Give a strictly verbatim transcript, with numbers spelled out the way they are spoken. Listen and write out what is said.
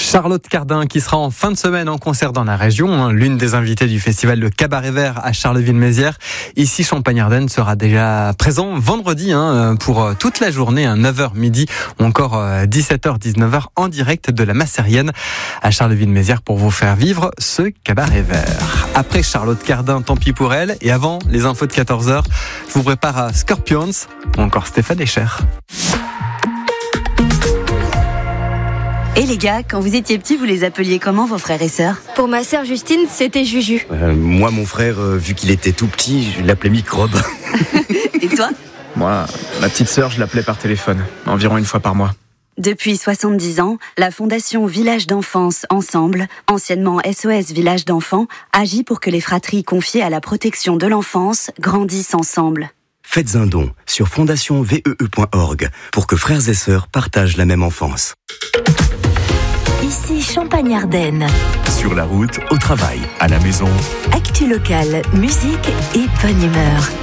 Charlotte Cardin qui sera en fin de semaine en concert dans la région, l'une des invitées du festival Le Cabaret Vert à Charleville-Mézières. Ici, Champagne-Ardenne sera déjà présent vendredi hein, pour toute la journée, hein, neuf heures midi ou encore dix-sept heures dix-neuf heures en direct de la Massérienne à Charleville-Mézières pour vous faire vivre ce Cabaret Vert. Après Charlotte Cardin, tant pis pour elle. Et avant les infos de quatorze heures, je vous prépare à Scorpions ou encore Stéphane Echer. Et les gars, quand vous étiez petits, vous les appeliez comment vos frères et sœurs ? Pour ma sœur Justine, c'était Juju. Euh, moi, mon frère, euh, vu qu'il était tout petit, je l'appelais Microbe. Et toi ? Moi, ma petite sœur, je l'appelais par téléphone, environ une fois par mois. Depuis soixante-dix ans, la Fondation Village d'Enfance Ensemble, anciennement S O S Village d'Enfants, agit pour que les fratries confiées à la protection de l'enfance grandissent ensemble. Faites un don sur fondation v e e point org pour que frères et sœurs partagent la même enfance. Ici Champagne-Ardenne. Sur la route, au travail, à la maison. Actu locale, musique et bonne humeur.